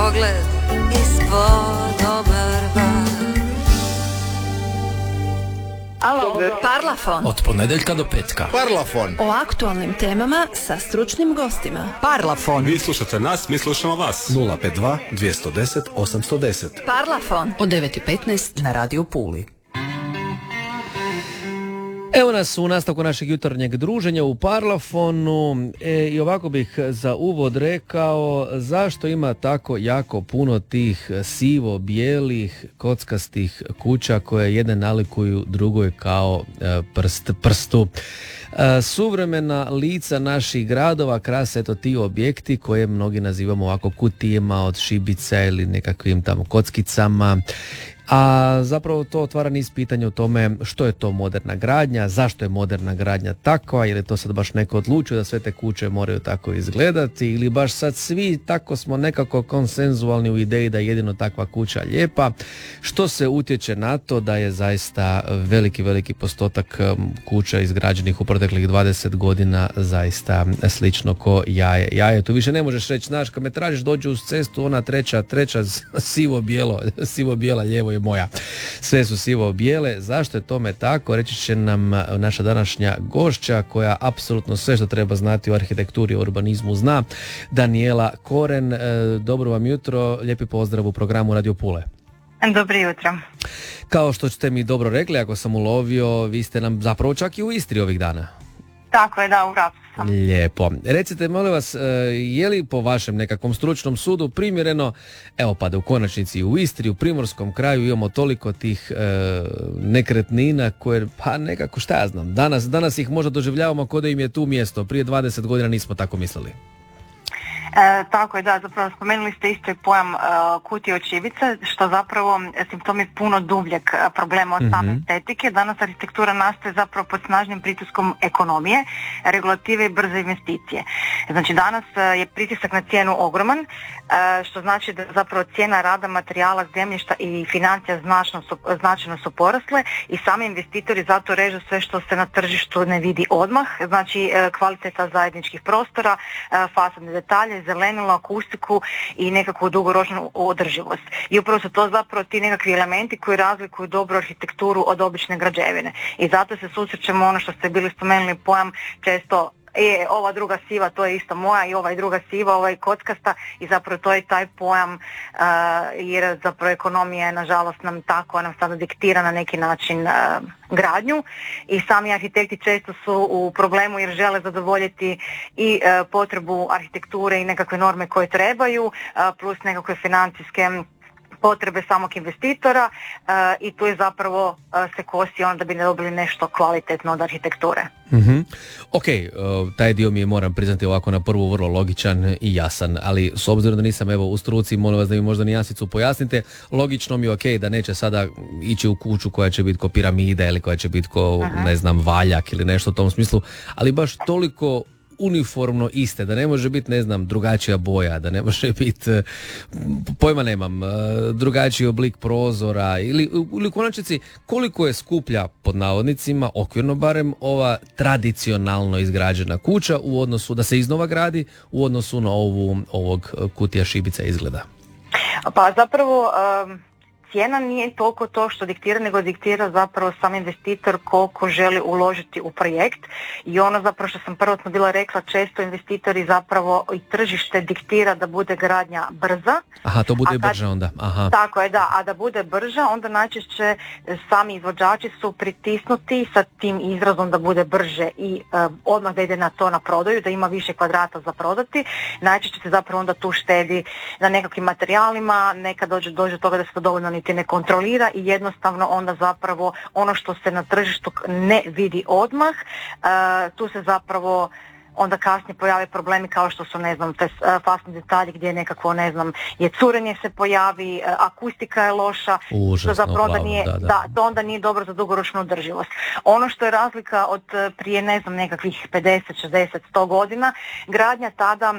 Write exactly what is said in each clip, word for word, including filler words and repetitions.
pogled ispod obrva. Alo, Parlafon. Od ponedjeljka do petka. Parlafon. O aktualnim temama sa stručnim gostima. Parlafon. Vi slušate nas, mi slušamo vas. nula pet dva dvjesto deset osamsto deset. Parlafon. Od devet i petnaest na Radio Puli. Evo nas u nastavku našeg jutarnjeg druženja u Parlafonu e, i ovako bih za uvod rekao zašto ima tako jako puno tih sivo-bijelih kockastih kuća koje jedne nalikuju drugoj kao e, prst prstu. E, suvremena lica naših gradova krase eto ti objekti koje mnogi nazivamo ovako kutijama od šibica ili nekakvim tamo kockicama. A zapravo to otvara niz pitanja o tome što je to moderna gradnja, zašto je moderna gradnja takva, je li to sad baš neko odlučio da sve te kuće moraju tako izgledati ili baš sad svi tako smo nekako konsenzualni u ideji da je jedino takva kuća lijepa, što se utječe na to da je zaista veliki, veliki postotak kuća izgrađenih u proteklih dvadeset godina zaista slično ko jaje. Jaje, tu više ne možeš reći, znaš, kad me tražiš dođu uz cestu, ona treća, treća sivo-bijelo, sivo-bijela lijevo je moja. Sve su sivo-bijele. Zašto je tome tako? Reći će nam naša današnja gošća koja apsolutno sve što treba znati o arhitekturi i urbanizmu zna. Daniela Koren, dobro vam jutro, lijepi pozdrav u programu Radio Pule. Dobro jutro. Kao što ste mi dobro rekli, ako sam ulovio, vi ste nam zapravo čak i u Istri ovih dana. Tako je, da, u Rapcu sam. Lijepo. Recite, molim vas, je li po vašem nekakvom stručnom sudu primjereno, evo pa da u konačnici u Istri, u primorskom kraju imamo toliko tih e, nekretnina koje, pa nekako šta ja znam, danas, danas ih možda doživljavamo kao da im je tu mjesto, prije dvadeset godina nismo tako mislili. E, tako je, da, zapravo spomenuli ste isto i pojam e, kutije od šibica, što zapravo simptom je puno dubljeg problema od same mm-hmm. estetike. Danas arhitektura nastaje zapravo pod snažnim pritiskom ekonomije, regulative i brze investicije. Znači danas je pritisak na cijenu ogroman, e, što znači da zapravo cijena rada, materijala, zemljišta i financija značno su, značajno su porasle i sami investitori zato režu sve što se na tržištu ne vidi odmah, znači e, kvaliteta zajedničkih prostora, e, fasadne detalje, zelenilo, akustiku i nekakvu dugoročnu održivost. I upravo su to zapravo ti nekakvi elementi koji razlikuju dobru arhitekturu od obične građevine. I zato se susrećemo ono što ste bili spomenuli pojam često je ova druga siva, to je isto moja i ovaj druga siva, ovaj kockasta i zapravo to je taj pojam uh, jer zapravo ekonomija je nažalost nam tako, nam sada diktira na neki način uh, gradnju i sami arhitekti često su u problemu jer žele zadovoljiti i uh, potrebu arhitekture i nekakve norme koje trebaju, uh, plus nekakve financijske potrebe samog investitora uh, i tu je zapravo uh, se kosi onda bi ne dobili nešto kvalitetno od arhitekture. Mm-hmm. Ok, uh, taj dio mi je, moram priznati, ovako na prvu vrlo logičan i jasan, ali s obzirom da nisam evo u struci, molim vas da mi možda nijansicu pojasnite, logično mi je ok da neće sada ići u kuću koja će biti ko piramida ili koja će biti ko, uh-huh. ne znam, valjak ili nešto u tom smislu, ali baš toliko uniformno iste, da ne može biti, ne znam, drugačija boja, da ne može biti, pojma nemam, drugačiji oblik prozora ili, ili u konačnici koliko je skuplja, pod navodnicima, okvirno barem, ova tradicionalno izgrađena kuća u odnosu, da se iznova gradi, u odnosu na ovu, ovog kutija šibica izgleda. Pa zapravo um... cijena nije toliko to što diktira, nego diktira zapravo sam investitor koliko želi uložiti u projekt i ono zapravo što sam prvotno bila rekla, često investitori zapravo i tržište diktira da bude gradnja brza. Aha, to bude kad, brža onda. Aha. Tako je, da, a da bude brža onda najčešće sami izvođači su pritisnuti sa tim izrazom da bude brže i uh, odmah da ide na to na prodaju, da ima više kvadrata za prodati. Najčešće se zapravo onda tu štedi na nekakvim materijalima, nekad dođe, dođe do toga da se to dovoljno niti ne kontrolira i jednostavno onda zapravo ono što se na tržištu ne vidi odmah, uh, tu se zapravo onda kasnije pojave problemi kao što su, ne znam, te uh, fasni detalji gdje nekako, ne znam, je curenje se pojavi, uh, akustika je loša, užasno, što zapravo glavom, nije, da, da. da, to onda nije dobro za dugoročnu održivost. Ono što je razlika od uh, prije, ne znam, nekakvih pedeset, šezdeset, sto godina, gradnja tada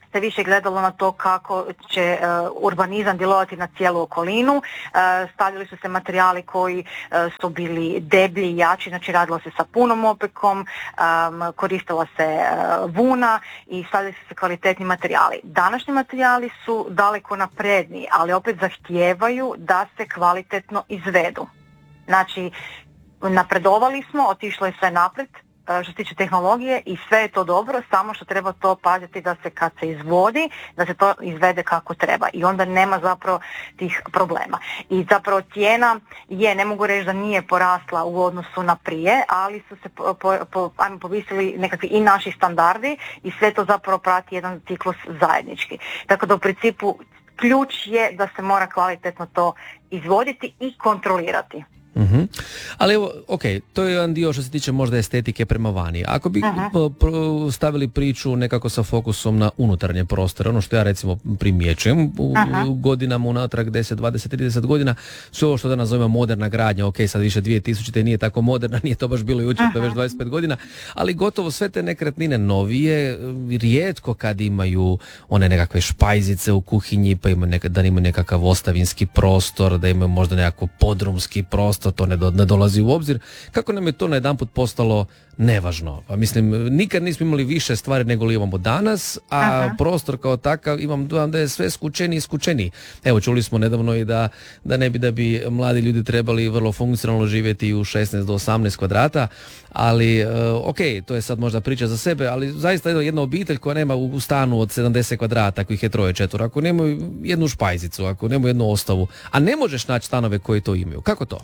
se više gledalo na to kako će uh, urbanizam djelovati na cijelu okolinu. Uh, stavljali su se materijali koji uh, su bili deblji i jači, znači radilo se sa punom opekom, um, koristila se uh, vuna i stavljali su se kvalitetni materijali. Današnji materijali su daleko napredniji, ali opet zahtijevaju da se kvalitetno izvedu. Znači, napredovali smo, otišlo je sve naprijed što se tiče tehnologije i sve je to dobro, samo što treba to paziti da se kad se izvodi, da se to izvede kako treba i onda nema zapravo tih problema. I zapravo cijena je, ne mogu reći da nije porasla u odnosu na prije, ali su se po, po, po, ajmo, povisili nekakvi i naši standardi i sve to zapravo prati jedan ciklus zajednički. Tako da u principu ključ je da se mora kvalitetno to izvoditi i kontrolirati. Uh-huh. Ali evo, ok, to je jedan dio što se tiče možda estetike prema vani. Ako bi uh-huh. stavili priču nekako sa fokusom na unutarnje prostore, ono što ja recimo primjećujem u uh-huh. godinama unatrag deset, dvadeset, trideset godina, sve ovo što danas zovemo moderna gradnja, ok, sad više dvije tisućite nije tako moderna, nije to baš bilo jučer, uh-huh. to je već dvadeset pet godina, ali gotovo sve te nekretnine novije, rijetko kad imaju one nekakve špajzice u kuhinji, pa ima neka, da imaju nekakav ostavinski prostor, da imaju možda nekakav podrumski prostor, to ne, do, ne dolazi u obzir. Kako nam je to najedanput postalo nevažno? Pa mislim, nikad nismo imali više stvari nego li imamo danas, a Aha. prostor kao takav imam dojam da je sve skučeniji i skučeniji. Evo, čuli smo nedavno i da, da ne bi da bi mladi ljudi trebali vrlo funkcionalno živjeti u šesnaest do osamnaest kvadrata, ali uh, ok, to je sad možda priča za sebe, ali zaista jedna obitelj koja nema u stanu od sedamdeset kvadrata, ako ih je troje, četvoro, ako nemaju jednu špajzicu, ako nemaju jednu ostavu, a ne možeš naći stanove koji to imaju, kako to?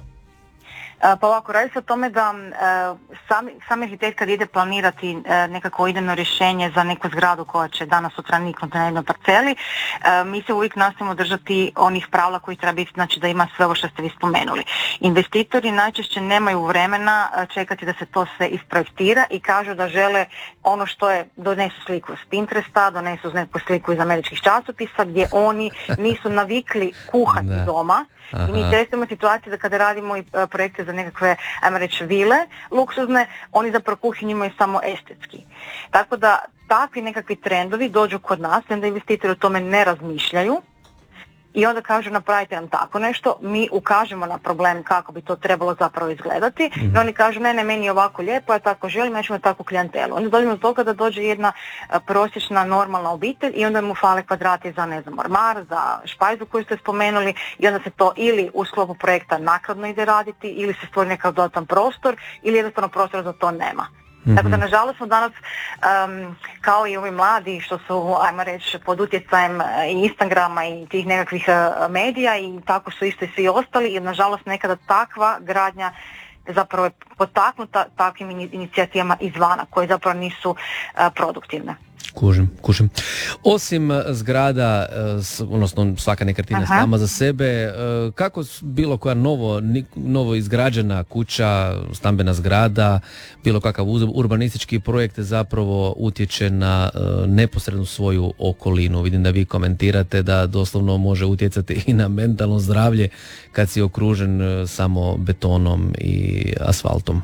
Pa ovako, radi se o tome da e, sam, sam arhitekt kad ide planirati e, nekako idejno rješenje za neku zgradu koja će danas sutra niknuti na jednoj parceli, e, mi se uvijek nastavimo držati onih pravila koji treba biti, znači da ima sve ovo što ste vi spomenuli. Investitori najčešće nemaju vremena čekati da se to sve isprojektira i kažu da žele ono što je, donesu sliku s Pinteresta, donesu neku sliku iz američkih časopisa gdje oni nisu navikli kuhati da. doma. Aha. I mi često imamo situacije da kada radimo i projekte za nekakve, ajmo reći, vile luksuzne, oni zapravo kuhinju imaju samo estetski. Tako da takvi nekakvi trendovi dođu kod nas, onda investitori o tome ne razmišljaju i onda kažu napravite nam tako nešto, mi ukažemo na problem kako bi to trebalo zapravo izgledati mm-hmm. i oni kažu ne, ne, meni je ovako lijepo, ja tako želim, ja ćemo takvu klijentelu. Onda dođemo do toga da dođe jedna prosječna normalna obitelj i onda mu fale kvadrati za, ne znam, ormar, za špajzu koju ste spomenuli i onda se to ili u sklopu projekta naknadno ide raditi ili se stvori nekakav dodatan prostor ili jednostavno prostora za to nema. Mm-hmm. Tako da nažalost smo danas um, kao i ovi mladi što su, ajmo reći, pod utjecajem i Instagrama i tih nekakvih uh, medija i tako su isto i svi ostali i nažalost nekada takva gradnja zapravo je potaknuta takvim inicijativama izvana koje zapravo nisu uh, produktivne. Kužim, kužim. Osim zgrada, odnosno svaka nekretnina sama za sebe, kako bilo koja novo, novo izgrađena kuća, stambena zgrada, bilo kakav urbanistički projekt zapravo utječe na neposrednu svoju okolinu? Vidim da vi komentirate da doslovno može utjecati i na mentalno zdravlje kad si okružen samo betonom i asfaltom.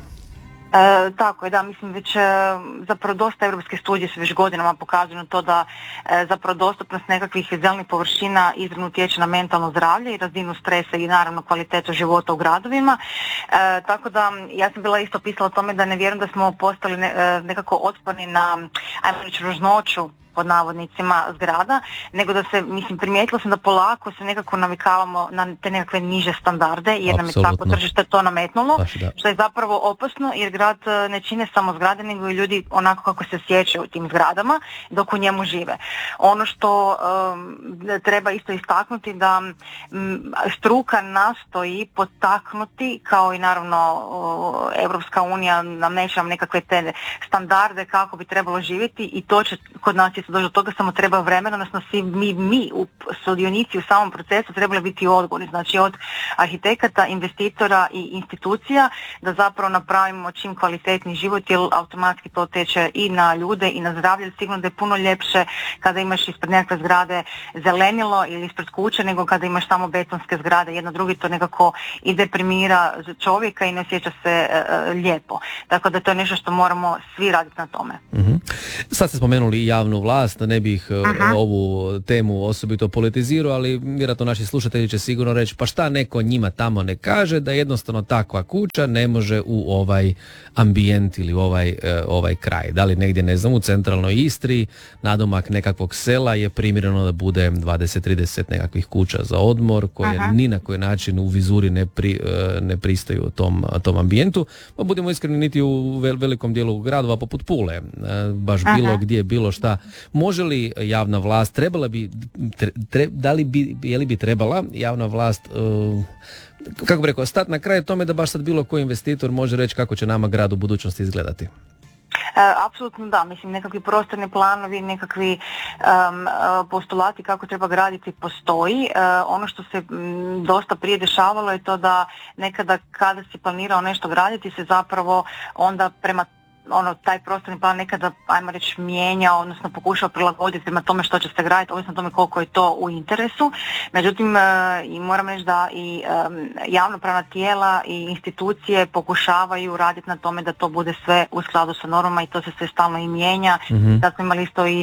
E, tako je, da, mislim već e, zapravo dosta europske studije su već godinama pokazuju na to da e, zapravo dostupnost nekakvih zelenih površina izravno utječe na mentalno zdravlje i razinu stresa i naravno kvalitetu života u gradovima. E, tako da ja sam bila isto pisala o tome da ne vjerujem da smo postali ne, e, nekako otporni na, ajmo reći, ružnoću pod navodnicima zgrada, nego da se, mislim, primijetila sam da polako se nekako navikavamo na te nekakve niže standarde, jer nam je tako tržište to nametnulo, što je zapravo opasno, jer grad ne čine samo zgrade, nego i ljudi onako kako se sjećaju u tim zgradama, dok u njemu žive. Ono što um, treba isto istaknuti da um, struka nastoji potaknuti, kao i naravno uh, Europska unija nam neće nam nekakve te standarde kako bi trebalo živjeti i to će kod nas se dođe do toga, samo treba vremena, odnosno svi mi, mi u sudionici u samom procesu trebali biti odgovorni, znači od arhitekata, investitora i institucija, da zapravo napravimo čim kvalitetni život, jer automatski to teče i na ljude i na zdravlje. Sigurno da je puno ljepše kada imaš ispred nekakve zgrade zelenilo ili ispred kuće, nego kada imaš samo betonske zgrade, jedno drugi, to nekako i deprimira čovjeka i ne osjeća se uh, lijepo. Tako da to je nešto što moramo svi raditi na tome. Uh-huh. Sad ste spomenuli i javnu vlast, ne bih uh, uh-huh. ovu temu osobito politizirao, ali vjerojatno naši slušatelji će sigurno reći pa šta neko njima tamo ne kaže, da jednostavno takva kuća ne može u ovaj ambijent ili u ovaj, uh, ovaj kraj. Da li negdje, ne znam, u centralnoj Istri, nadomak nekakvog sela je primjereno da bude dvadeset trideset nekakvih kuća za odmor koje uh-huh. ni na koji način u vizuri ne, pri, uh, ne pristaju tom, tom ambijentu. Pa budemo iskreni, niti u vel, velikom dijelu gradova poput Pule, uh, baš uh-huh. bilo gdje, bilo šta. Može li javna vlast, trebala bi, tre, tre, da li bi, je li bi trebala javna vlast uh, kako bi rekao, stati na kraj tome da baš sad bilo koji investitor može reći kako će nama grad u budućnosti izgledati? E, apsolutno da, mislim nekakvi prostorni planovi, nekakvi um, postulati kako treba graditi postoji. E, ono što se m, dosta prije dešavalo je to da nekada kada si planirao nešto graditi se zapravo onda prema ono, taj prostorni plan nekada, ajmo reći, mijenja, odnosno pokušava prilagoditi prema tome što će se graditi, ovisno tome koliko je to u interesu. Međutim, e, i moram reći da i e, javnopravna tijela i institucije pokušavaju raditi na tome da to bude sve u skladu sa normama i to se sve stalno i mijenja. Mm-hmm. Da smo imali isto i e,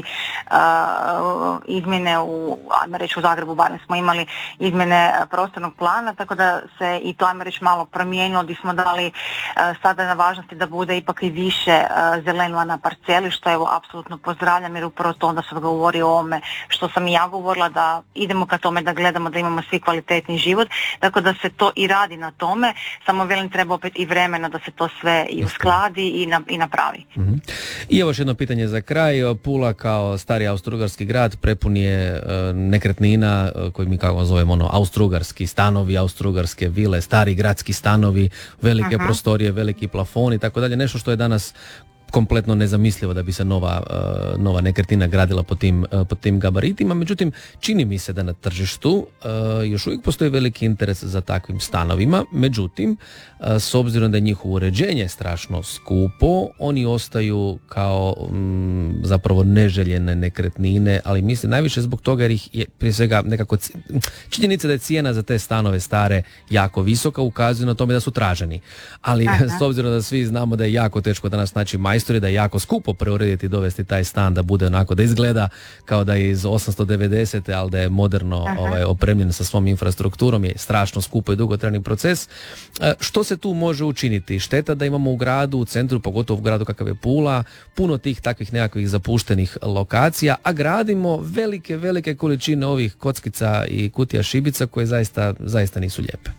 izmjene u, ajmo reći, u Zagrebu, barem smo imali izmjene prostornog plana, tako da se i to, ajmo reći, malo promijenilo, gdje smo dali e, sada na važnosti da bude ipak i više zelenila na parceli, što evo apsolutno pozdravljam, jer upravo to onda se govori o ovome što sam i ja govorila, da idemo ka tome da gledamo da imamo svi kvalitetni život, tako da se to i radi na tome, samo velim treba opet i vremena da se to sve i uskladi i, na, i napravi. Mm-hmm. I evo još jedno pitanje za kraj. Pula kao stari austrougarski grad prepun je uh, nekretnina uh, koji mi kako zovemo ono, austrougarski stanovi, austrougarske vile, stari gradski stanovi, velike uh-huh. prostorije, veliki plafoni i tako dalje, nešto što je danas kompletno nezamislivo da bi se nova, uh, nova nekretnina gradila po tim, uh, po tim gabaritima. Međutim, čini mi se da na tržištu uh, još uvijek postoji veliki interes za takvim stanovima. Međutim, uh, s obzirom da je njihovo uređenje strašno skupo, oni ostaju kao um, zapravo neželjene nekretnine, ali mislim najviše zbog toga jer ih je prije svega nekako c... činjenica da je cijena za te stanove stare jako visoka, ukazuje na tome da su traženi. Ali Aha. s obzirom da svi znamo da je jako teško danas naći majstori, da je jako skupo preurediti i dovesti taj stan da bude onako, da izgleda kao da je iz osamsto devedesete, ali da je moderno ovaj, opremljen sa svom infrastrukturom, je strašno skupo i dugotrajni proces. E, što se tu može učiniti? Šteta da imamo u gradu, u centru, pogotovo u gradu kakav je Pula, puno tih takvih nekakvih zapuštenih lokacija, a gradimo velike, velike količine ovih kockica i kutija šibica koje zaista, zaista nisu lijepe.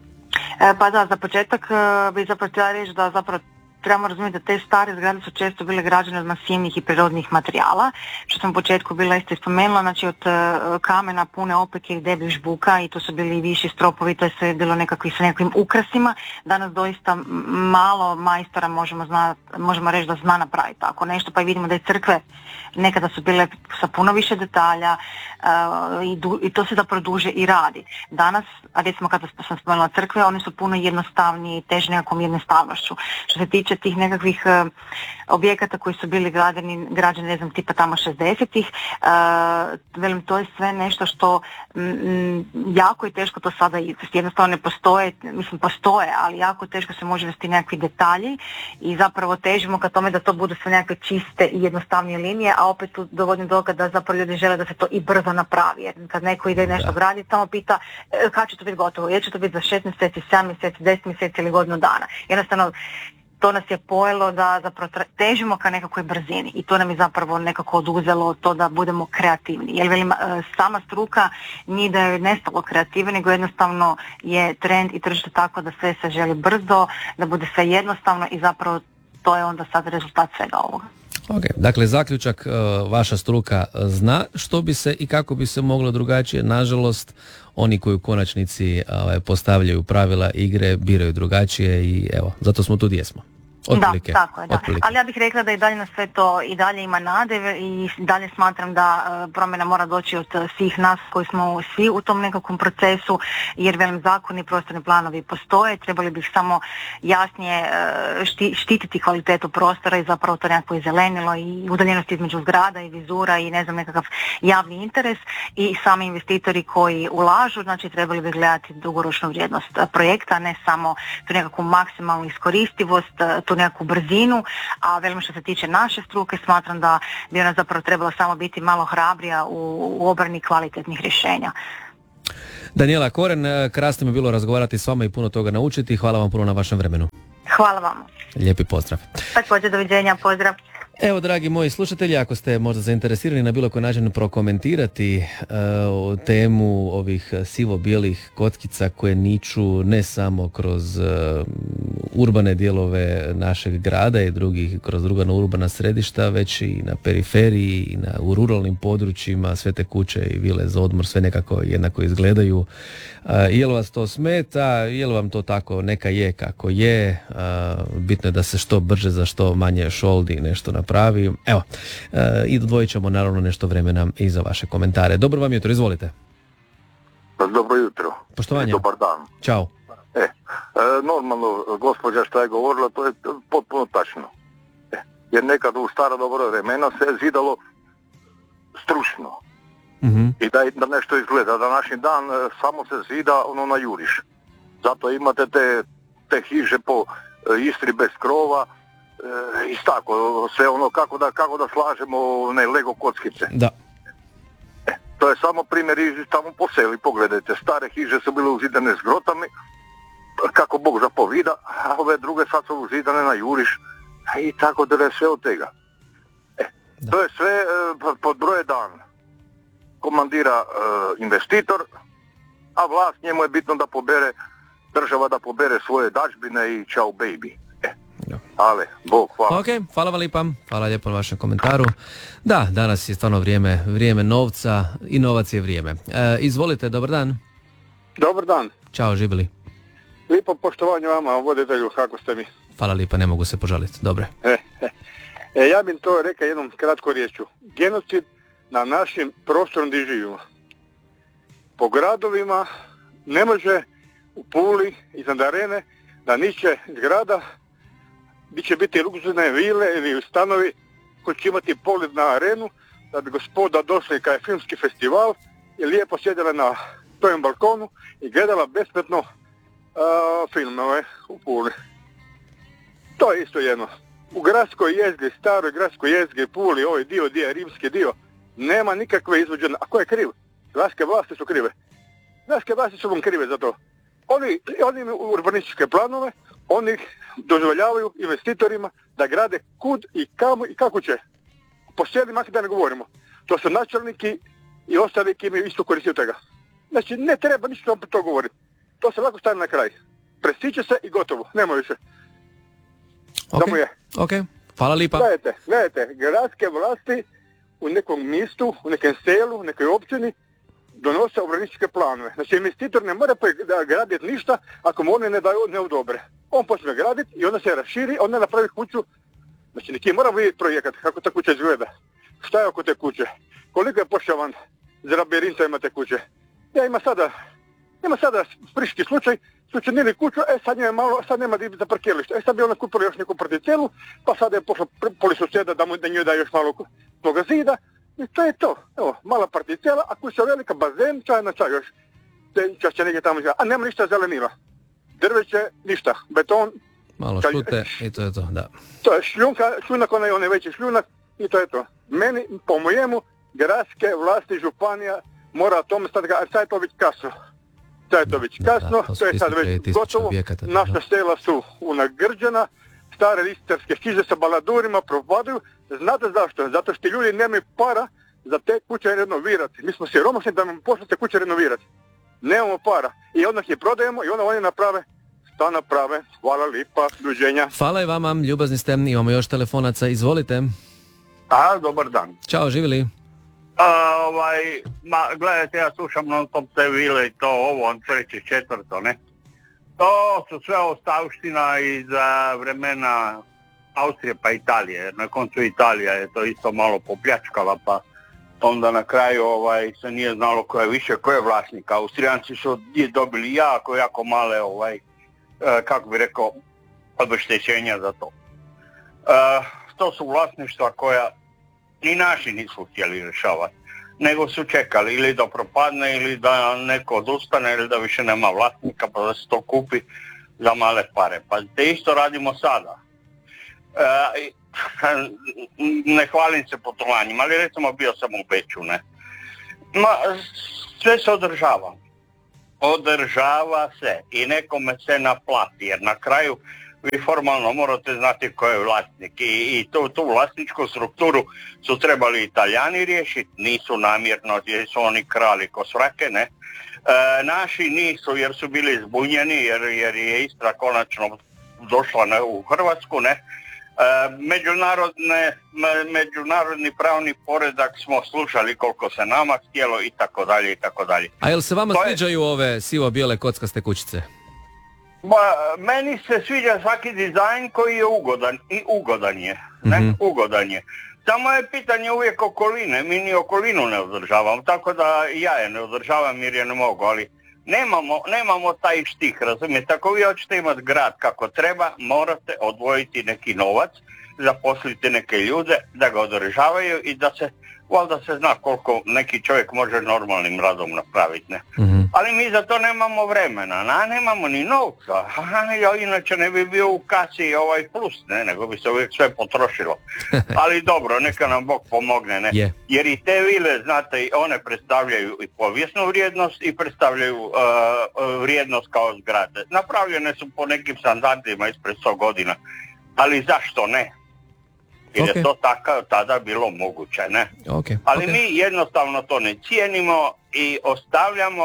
E, pa da, za početak bi zapravo htjela reći da zapravo trebamo razumjeti da te stare zgrade su često bile građene od masivnih i prirodnih materijala, što sam u početku bila isto spomenula, znači od uh, kamena pune opeke i debljih žbuka, i to su bili viši stropovi, to je sve bilo nekakvi sa nekakvim ukrasima. Danas doista malo majstora možemo, zna, možemo reći da zna napraviti tako nešto, pa i vidimo da je crkve nekada su bile sa puno više detalja uh, i, du, i to se zapravo duže i radi. Danas, a recimo kada sam spomenula crkve, one su puno jednostavnije i teže nekakvom jednostavnošću. Što se tiče tih nekakvih uh, objekata koji su bili građeni, građeni ne znam, tipa tamo šezdesetih, uh, velim, to je sve nešto što m, jako je teško to sada izvesti. Jednostavno ne postoje, mislim postoje, ali jako teško se može vesti nekakvi detalji i zapravo težimo ka tome da to budu sve nekakve čiste i jednostavnije linije, a opet tu dovodim do toga da zapravo ljudi žele da se to i brzo napravi. Jer kad neko ide nešto graditi, samo pita e, kad će to biti gotovo, jer će to biti za šest mjeseci, sedam mjeseci, deset mjeseci ili godinu dana. Jednostavno to nas je pojelo da zapravo težimo ka nekakvoj brzini i to nam je zapravo nekako oduzelo to da budemo kreativni. Jer velim, sama struka nije da je nestalo kreative, nego jednostavno je trend i tržište tako da sve se želi brzo, da bude sve jednostavno i zapravo to je onda sad rezultat svega ovoga. Ok, dakle zaključak, vaša struka zna što bi se i kako bi se moglo drugačije. Nažalost, oni koji u konačnici postavljaju pravila igre biraju drugačije i evo, zato smo tu gdje smo. Otprilike. Da, tako je, da. Otprilike. Ali ja bih rekla da i dalje na sve to i dalje ima nade i dalje smatram da uh, promjena mora doći od uh, svih nas koji smo svi u tom nekakvom procesu, jer velim zakoni, prostorni planovi postoje, trebali bi samo jasnije uh, šti, štititi kvalitetu prostora i zapravo to nekako i zelenilo i udaljenost između zgrada i vizura i ne znam nekakav javni interes i sami investitori koji ulažu, znači trebali bi gledati dugoročnu vrijednost uh, projekta, a ne samo tu nekakvu maksimalnu iskoristivost, uh, tu nekakvu brzinu, a velim što se tiče naše struke, smatram da bi ona zapravo trebala samo biti malo hrabrija u, u obrani kvalitetnih rješenja. Daniela Koren, krasno mi je bilo razgovarati s vama i puno toga naučiti. Hvala vam puno na vašem vremenu. Hvala vam. Lijepi pozdrav. Također, doviđenja, pozdrav. Evo, dragi moji slušatelji, ako ste možda zainteresirani na bilo koji način prokomentirati uh, temu ovih sivo-bijelih kockica koje niču ne samo kroz uh, urbane dijelove našeg grada i drugih, kroz druga urbana središta, već i na periferiji i na, u ruralnim područjima, sve te kuće i vile za odmor, sve nekako jednako izgledaju. Uh, jel vas to smeta, jel vam to tako neka je kako je, uh, bitno je da se što brže za što manje šoldi nešto napravi. Evo, uh, i dodvojit ćemo naravno nešto vremena i za vaše komentare. Dobro vam jutro, izvolite. Dobro jutro. Poštovanje. Dobar dan. Ćao. E, e, normalno, gospođa što je govorila, to je potpuno tačno. E, jer nekad u stara dobra vremena se zidalo stručno. Mm-hmm. I da, da nešto izgleda. Današnji dan e, samo se zida ono na juriš. Zato imate te, te hiže po e, Istri bez krova e, i tako, sve ono kako da, kako da slažemo ne Lego kockice. Da. E, to je samo primjer iz tamo po seli, pogledajte, stare hiže su bile uzidane s grotami, kako Bog zapovida, a ove druge sad su uzidane na juriš i tako da je sve od tega. E, to je sve e, pod broje dan. Komandira e, investitor, a vlast njemu je bitno da pobere, država da pobere svoje dažbine i čao baby. E, ale, Bog, hvala. Ok, hvala vam lijepa, hvala lijepo na vašem komentaru. Da, danas je stvarno vrijeme, vrijeme novca i novac je vrijeme. E, izvolite, dobar dan. Dobar dan. Ćao, živjeli. Lijepo poštovanje vama, voditelju, kako ste mi? Hvala lijepa, ne mogu se požaliti, dobro. E, e. e ja bih to rekao jednom kratko riječu. Genocid na našim prostorom gdje živimo. Po gradovima ne može u Puli, iznad Arene, da niče zgrada, gdje će biti luksuzne vile ili stanovi koji će imati pogled na Arenu, da bi gospoda došli kada je filmski festival i lijepo sjedila na tom balkonu i gledala besplatno uh, filmove u Puli. To je isto jedno. U gradskoj jezgri, staroj gradskoj jezgri, Puli, ovaj dio, dio, rimski dio, nema nikakve izvođene. A ko je kriv? Gradske vlasti su krive. Gradske vlasti su vam krive za to. Oni, oni imaju urbanističke planove, oni dozvoljavaju investitorima da grade kud i kamo i kako će. Po selima da ne govorimo. To su načelniki i ostali koji imaju isto koristiti od toga. Znači ne treba ništa opet to govoriti. To se lako stane na kraj. Prestiće se i gotovo. Nema više. Ok, Samo je. ok. Hvala lijepa. Gledajte, gledajte, gradske vlasti u nekom mjestu, u nekom selu, u nekoj općini donose urbanističke planove. Znači investitor ne mora graditi ništa ako mu oni ne daju ne odobre. On počne graditi i onda se raširi, onda napravi kuću. Znači neki mora vidjeti projekat kako ta kuća izgleda. Šta je oko te kuće? Koliko je pošavan za labirinta ima te kuće? Ja ima sada, ima sada friški slučaj, su činili kuću, e sad nema malo, sad nema za parkiralište. E sad bi ona kupila još neku particelu, pa sad je pošla poli susjeda da mu da njoj da još malo toga zida. I to je to. Evo, mala particela, a kuća velika, bazen, čaj na čaj još. Čas će negdje tamo, a nema ništa zelenila. Drveće, ništa. Beton. Malo čaj, šute i to je to, da. To je šljunka, šljunak, onaj onaj veći šljunak i to je to. Meni, po mojemu, gradske vlasti, županija mora o tome stati, a sad je to već kasno. Sad je to već kasno, da, to, to je sad već gotovo. Objekata, naša sela su unagrđena, stare istarske hiže sa baladurima propadaju. Znate zašto? Zato što ljudi nemaju para za te kuće renovirati. Mi smo siromašni da nam počnete kuće renovirati. Nemamo para. I onda ih prodajemo i onda oni naprave šta naprave. Hvala lipa, duženja. Hvala i vama, ljubazni ste, imamo još telefonaca, izvolite. A, dobar dan. Ćao, živjeli. A, ovaj, ma, gledajte, ja slušam non stop te vile i to ovo, on treće, četvrto, ne? To su sve ostavština iz vremena Austrije pa Italije, jer na koncu Italija je to isto malo popljačkala, pa onda na kraju ovaj, se nije znalo ko je više, ko je vlasnik. Austrijanci su dobili jako, jako male, ovaj, e, kako bi rekao, obeštećenja za to. E, to su vlasništva koja i naši nisu htjeli rješavati, nego su čekali ili da propadne, ili da neko odustane, ili da više nema vlasnika, pa da se to kupi za male pare. Pa te isto radimo sada. E, ne hvalim se putovanjima, ali recimo bio sam u Beču, ne. Ma, sve se održava. Održava se i nekome se naplati, jer na kraju vi formalno morate znati ko je vlasnik i, i tu, tu vlasničku strukturu su trebali Italijani riješiti, nisu namjerno, jer su oni krali ko svrake, ne. E, naši nisu, jer su bili zbunjeni, jer, jer je Istra konačno došla na, u Hrvatsku, ne. E, međunarodne, me, međunarodni pravni poredak smo slušali koliko se nama htjelo i tako dalje i tako dalje. A jel se vama To je- sviđaju ove sivo-bijele kockaste kućice? Ba, meni se sviđa svaki dizajn koji je ugodan i ugodan je, ne, Mhm. ugodan je. Samo je pitanje uvijek okoline, mi ni okolinu ne održavamo, tako da ja je ne održavam jer je ne mogu, ali nemamo, nemamo taj štih, razumijete, ako vi hoćete imati grad kako treba, morate odvojiti neki novac, zaposliti neke ljude da ga održavaju i da se, valjda se zna koliko neki čovjek može normalnim radom napraviti, ne. Mhm. Ali mi za to nemamo vremena, a nemamo ni novca, a ja inače ne bi bio u kasi ovaj plus, ne, nego bi se uvijek sve potrošilo. Ali dobro, neka nam Bog pomogne, ne. Je. Jer i te vile, znate, one predstavljaju i povijesnu vrijednost i predstavljaju uh, uh, vrijednost kao zgrade. Napravljene su po nekim standardima ispred sto godina, ali zašto ne? Jer Ok. je to tako tada bilo moguće, ne? Okay. Ali ok. mi jednostavno to ne cijenimo i ostavljamo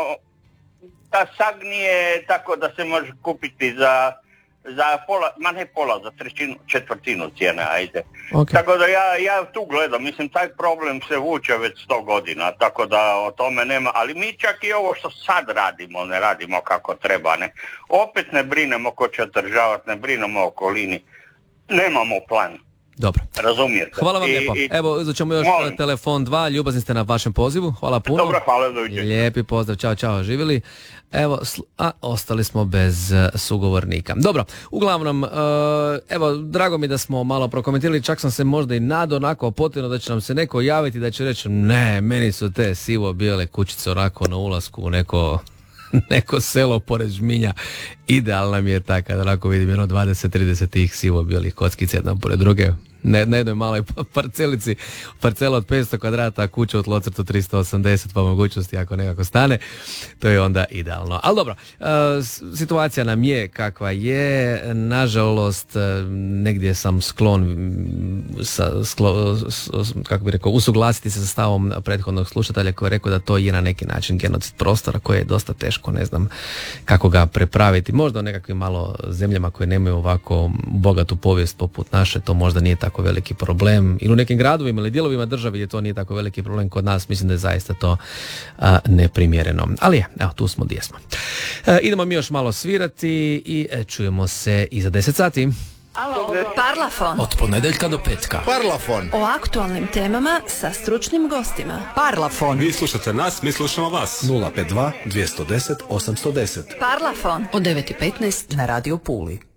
da sagnije tako da se može kupiti za, za pola, ma ne pola, za trećinu, četvrtinu cijene, ajde. Ok. Tako da ja, ja tu gledam, mislim taj problem se vuče već sto godina, tako da o tome nema, ali mi čak i ovo što sad radimo, ne radimo kako treba, ne. Opet ne brinemo ko će održavati, ne brinemo o okolini, nemamo plan. Dobro. Razumijete? Hvala vam I- lijepo. i- Evo, uzet ćemo još Molim. telefon dva, ljubazni ste na vašem pozivu. Hvala puno. Dobro, hvala, doviđenja. Lijepi pozdrav, čao, čao, živjeli. Evo, sl- a ostali smo bez e, sugovornika. Dobro, uglavnom, e, evo, drago mi da smo malo prokomentirali, čak sam se možda i nadao onako potrebno da će nam se neko javiti, da će reći, ne, meni su te sivo-bijele kućice onako na ulasku u neko... neko selo pored Žminja, idealna mi je ta kad onako vidim jedno dvadeset trideset tih sivo-bijelih kockica jedna pored druge, ne, na jednoj maloj parcelici, parcela od petsto kvadrata, kuća u tlocrtu tristo osamdeset, pa mogućnosti ako nekako stane, to je onda idealno. Ali dobro, e, s- situacija nam je kakva je, nažalost, e, negdje sam sklon, mm, sa, sklo, s- s- kako bi rekao, usuglasiti se sa stavom prethodnog slušatelja koji je rekao da to je na neki način genocid prostora koji je dosta teško, ne znam kako ga prepraviti. Možda u nekakvim malo zemljama koje nemaju ovako bogatu povijest poput naše, to možda nije tako veliki problem. Ili u nekim gradovima ili dijelovima države gdje to nije tako veliki problem, kod nas mislim da je zaista to a, neprimjereno. Ali je, evo, tu smo gdje smo. E, idemo mi još malo svirati i e, čujemo se i za deset sati. Parlafon. Od ponedjeljka do petka. Parlafon. O aktualnim temama sa stručnim gostima. Parlafon. Vi slušate nas, mi slušamo vas. nula pet dva dvjesto deset osamsto deset. Parlafon. Od devet i petnaest na Radio Puli.